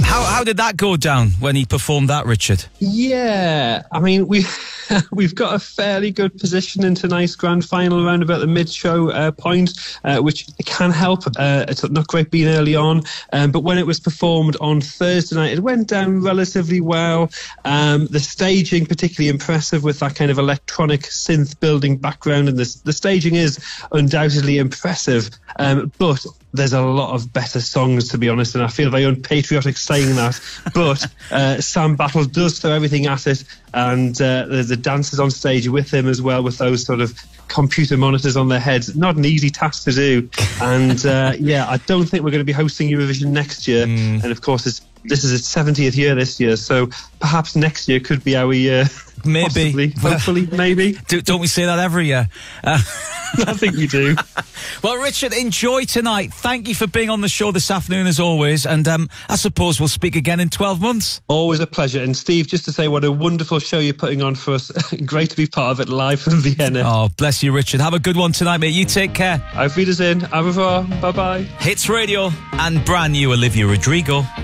How did that go down when he performed that, Richard? Yeah, I mean, we've got a fairly good position in tonight's grand final around about the mid-show point, which can help. It's not great being early on, but when it was performed on Thursday night, it went down relatively well. The staging particularly impressive with that kind of electronic synth building background, and the staging is undoubtedly impressive, but there's a lot of better songs, to be honest, and I feel very unpatriotic saying that, but Sam Battle does throw everything at it, and there's the dancers on stage with him as well, with those sort of computer monitors on their heads. Not an easy task to do, and I don't think we're going to be hosting Eurovision next year, and of course this is its 70th year this year, so perhaps next year could be our year. Maybe. Possibly, hopefully, maybe. Don't we say that every year? I think we do. Well, Richard, enjoy tonight. Thank you for being on the show this afternoon, as always, and I suppose we'll speak again in 12 months. Always a pleasure. And Steve, just to say what a wonderful show you're putting on for us. Great to be part of it live from Vienna. Oh, bless you, Richard. Have a good one tonight, mate. You take care. Auf Wiedersehen. Au revoir. Bye-bye. Hits Radio and brand new Olivia Rodrigo.